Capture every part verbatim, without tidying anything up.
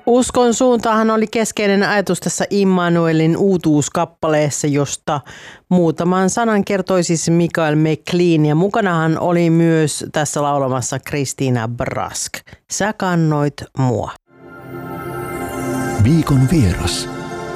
Uskon suuntahan oli keskeinen ajatus tässä Immanuelin uutuuskappaleessa, josta muutaman sanan kertoi siis Mikael McLean. Ja mukanahan oli myös tässä laulamassa Christina Brask. Sä kannoit mua. Viikon vieras.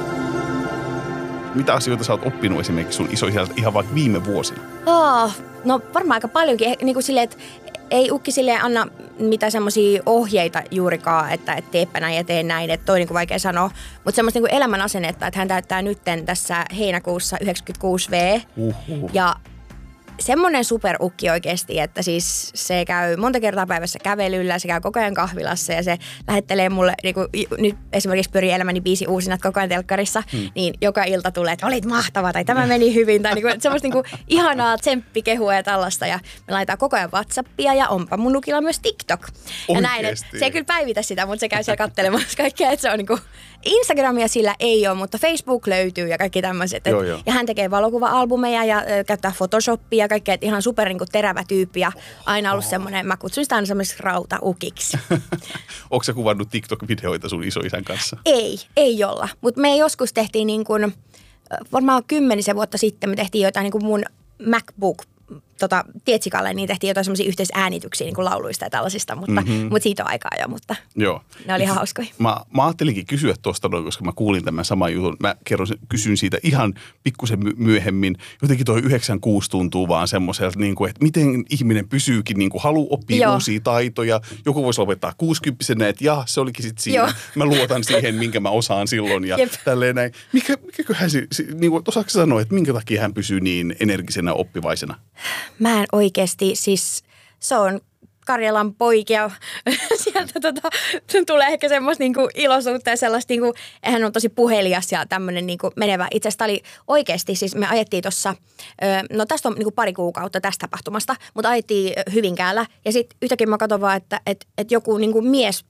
Mitä asioita sä oot oppinut esimerkiksi sun isoisältä ihan vaikka viime vuosina? Oh, no varmaan aika paljonkin. Niin kuin silleen, että ei ukki silleen anna mitään semmoisia ohjeita juurikaan, että et teepä näin ja tee näin, että toi niin kuin vaikea sanoa. Mutta semmoista niin kuin elämän asennetta, että hän täyttää nytten tässä heinäkuussa yhdeksänkymmentäkuusi vuotta. Uhuh. Ja semmoinen superukki oikeasti, että siis se käy monta kertaa päivässä kävelyllä, se käy koko ajan kahvilassa ja se lähettelee mulle, niin kuin nyt esimerkiksi pyörii elämäni biisi uusinat koko ajan telkkarissa, hmm. niin joka ilta tulee, että olit mahtava tai tämä meni hyvin tai niin kuin, semmoista niin kuin ihanaa tsemppikehua ja tällaista ja me laitetaan koko ajan WhatsAppia ja onpa mun nukilla myös TikTok. Ja näin, että se ei kyllä päivitä sitä, mutta se käy siellä kattelemassa kaikkea, että se on niin kuin Instagramia sillä ei ole, mutta Facebook löytyy ja kaikki tämmöiset. Joo, joo. Ja hän tekee valokuva-albumeja ja ö, käyttää Photoshopia ja kaikkea, että ihan super niin kuin terävä tyyppi ja aina ollut semmoinen, mä kutsun sitä aina semmoiseksi rautaukiksi. Onko sä kuvannut TikTok-videoita sun isoisän kanssa? Ei, ei olla. Mutta me joskus tehtiin niin kuin, varmaan kymmenisen vuotta sitten me tehtiin jotain niin kuin mun MacBook, tota, Tietsikalle, niin tehtiin jotain semmoisia yhteisäänityksiä niin kuin lauluista ja tällaisista, mutta, mm-hmm. mutta siitä on aikaa jo, mutta Joo. ne oli ihan hauskoja. Mä, mä ajattelinkin kysyä tuosta noin, koska mä kuulin tämän saman jutun. Mä kerron, kysyn siitä ihan pikkusen myöhemmin. Jotenkin toi yhdeksänkymmentäkuusi tuntuu vaan semmoiselta, niin kuin, että miten ihminen pysyykin, niin kuin haluaa oppia Joo. uusia taitoja. Joku voisi lopettaa kuusikymppisenä, että jah, se olikin sitten siinä. Joo. Mä luotan siihen, minkä mä osaan silloin ja Jep. tälleen näin. Mikä, mikäköhän se, niin kuin, osaatko sanoa, että minkä takia hän pysyy niin energisenä oppivaisena? Mä en oikeasti, siis se on Karjalan poikia. Sieltä tota, tulee ehkä semmoista niinku iloisuutta ja sellaista, niinku, hän on tosi puhelias ja tämmöinen niinku menevä. Itse asiassa oli oikeasti, siis me ajettiin tuossa, no tästä on niinku pari kuukautta tästä tapahtumasta, mutta ajettiin Hyvinkäällä ja sitten yhtäkkiä mä katson vaan, että et, et joku niinku mies,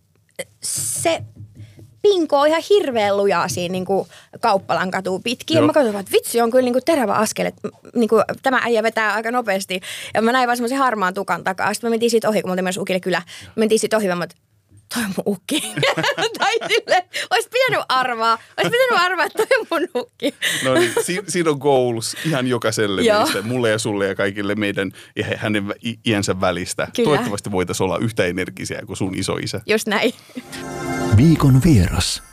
se pinkoo ihan hirveän lujaa siinä niin kuin Kauppalan katua pitkin. Joo. Ja mä katsoin, että vitsi on kyllä niin kuin terävä askel, että niin kuin, tämä äijä vetää aika nopeasti. Ja mä näin vaan semmoisen harmaan tukan takaa. Sitten me mentiin siitä ohi, kun me oltiin myös ukille kyllä. Me mentiin siitä ohi, mä toi on mun ukki. tai silleen, ois pitänyt arvaa. Ois pitänyt arvaa, että toi on mun ukki. No niin, si- siinä on goals ihan jokaiselle meistä, mulle ja sulle ja kaikille meidän ja hänen iänsä välistä. Kyllä. Toivottavasti voitaisiin olla yhtä energisiä kuin sun isoisä. Just näin. Viikon vieras.